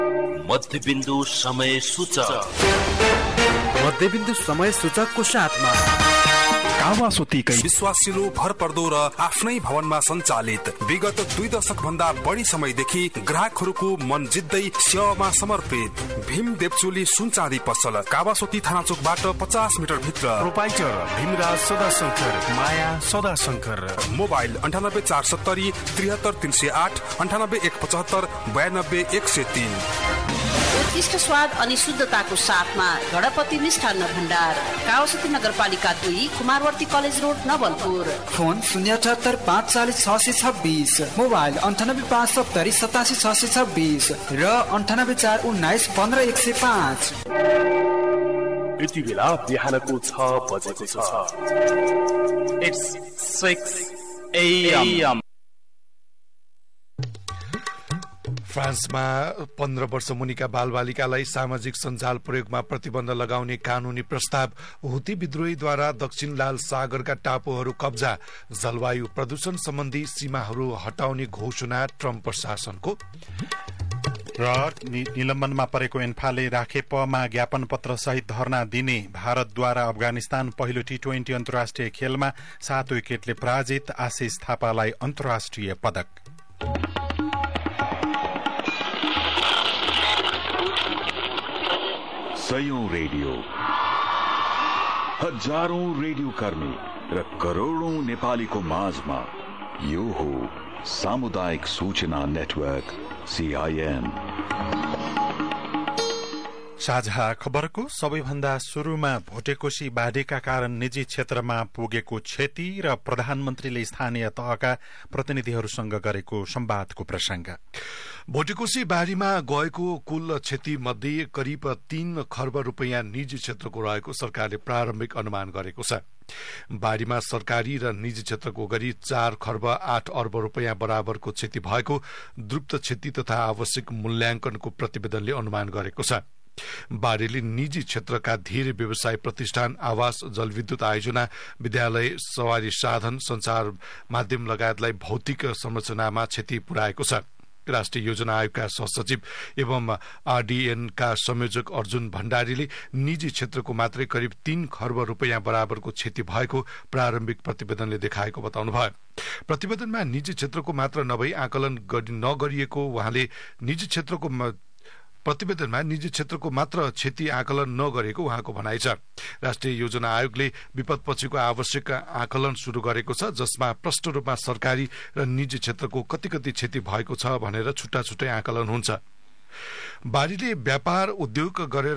मध्यबिन्दु समय सूचक। मध्यबिन्दु समय सूचकको साथमा कावासोतीकै विश्वासिलो भरपर्दो र आफ्नै भवनमा सञ्चालित विगत 2 दशक भन्दा बढी समयदेखि ग्राहकहरूको मन जित्दै सेवामा समर्पित भीम देवचोली सुनचाँदी पसल कावासोती थाना चोकबाट 50 मिटर भित्र। प्रोपाइटर भीमराज सदाशंकर, माया सदाशंकर। मोबाइल 98470 73308 98175 92103। उत्कृष्ट स्वाद अनि शुद्धताको साथमा गणपति मिष्ठान्न भण्डार, कावासोती नगरपालिका 2, Kumarwarti college road, Nawalpur. Phone 076 540 626, mobile 98570 87 626 र 98419 15105। यति बेला बिहानको 6 बजेको छ। It's 6 AM। फ्रान्समा 15 वर्ष मुनिका बालबालिकालाई सामाजिक सञ्जाल प्रयोगमा प्रतिबन्ध लगाउने कानूनी प्रस्ताव, हुती विद्रोहीद्वारा दक्षिण लाल सागरका टापुहरू कब्जा, जलवायु प्रदूषण सम्बन्धी सीमाहरू हटाउने घोषणा ट्रम्प प्रशासनको र निलम्बनमा परेको एन्फाले राखेपमा ज्ञापन पत्र सहित धरना दिने, भारतद्वारा अफगानिस्तान पहिलो T20 अन्तर्राष्ट्रिय खेलमा 7 विकेटले पराजित, आशिष थापालाई अन्तर्राष्ट्रिय पदक। सयौं रेडियो, हजारौं रेडियो कर्मी र करोड़ौं नेपालीको माझमा यो हो सामुदायिक सूचना नेटवर्क CIN। साझा खबरको सबैभन्दा सुरुमा भोटेकोशी बाढीका कारण निजी क्षेत्रमा पुगेको क्षति र प्रधानमन्त्रीले स्थानीय तहका प्रतिनिधिहरूसँग गरेको संवादको प्रसंग। भोटेकोशी बाढीमा गएको कुल क्षति मध्ये करिब 3 खर्ब रुपैयाँ निजी क्षेत्रको रहेको सरकारले प्रारम्भिक अनुमान गरेको छ। बाढीमा सरकारी र निजी क्षेत्रको गरी 4 खर्ब 8 अर्ब रुपैयाँ बराबरको क्षति भएको द्रुत क्षति तथा आवश्यक मूल्याङ्कनको प्रतिवेदनले अनुमान गरेको छ। बाढीले निजी क्षेत्रका धेरै व्यवसाय प्रतिष्ठान, आवास, जलविद्युत आयोजना, विद्यालय, सवारी साधन, संचार माध्यम लगायतलाई भौतिक संरचनामा क्षति पुर्याएको छ। राष्ट्रिय योजना आयोगका सहसचिव एवं RDN का संयोजक अर्जुन भण्डारीले निजी क्षेत्रको मात्रै करिब 3 खर्ब रुपैयाँ बराबरको क्षति भएको प्रारम्भिक प्रतिवेदनले देखाएको बताउनुभयो। प्रतिवेदनमा निजी क्षेत्रको मात्र नभई आकलन नगरिएको उहाँले प्रतिवेदनमा निजी क्षेत्रको मात्र क्षति आकलन नगरेको उहाँको भनाइ छ। राष्ट्रिय योजना आयोगले विपदपछिको आवश्यक आकलन शुरू गरेको छ, जसमा प्रष्ट रूपमा सरकारी र निजी क्षेत्रको कति क्षति भएको छ भनेर छुट्टा छुट्टै आकलन हुन्छ। बाढीले व्यापार उद्योग गरेर